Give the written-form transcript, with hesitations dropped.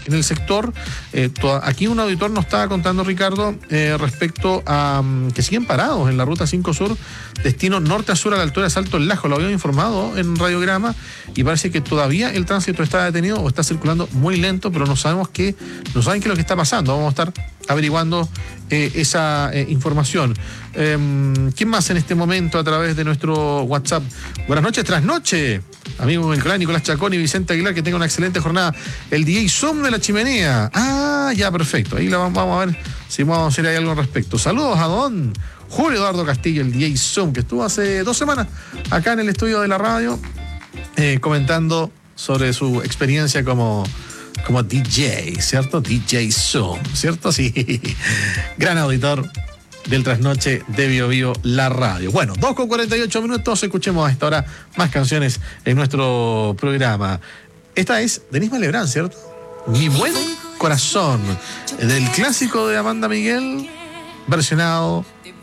en el sector. Aquí un auditor nos estaba contando, Ricardo, respecto a que siguen parados en la ruta 5 Sur, destino norte a sur a la altura de Salto El Lajo. Lo habíamos informado en Radiograma y parece que todavía el tránsito está detenido o está circulando muy lento, pero no saben qué es lo que está pasando. Vamos a estar averiguando esa información. ¿Quién más en este momento a través de nuestro WhatsApp? Buenas noches, trasnoche. Amigo del canal Nicolás Chacón y Vicente Aguilar, que tenga una excelente jornada. El DJ Zoom de la chimenea. Ya, perfecto. Ahí vamos a ver si vamos a hacer ahí algo al respecto. Saludos a don Julio Eduardo Castillo, el DJ Zoom, que estuvo hace 2 semanas acá en el estudio de la radio, comentando sobre su experiencia como DJ, ¿cierto? DJ Zoom, ¿cierto? Sí. Gran auditor del trasnoche de Bio Bio, la radio. Bueno, 2:48, escuchemos a esta hora más canciones en nuestro programa. Esta es Denise Malebrán, ¿cierto? Mi buen corazón, del clásico de Amanda Miguel, versionado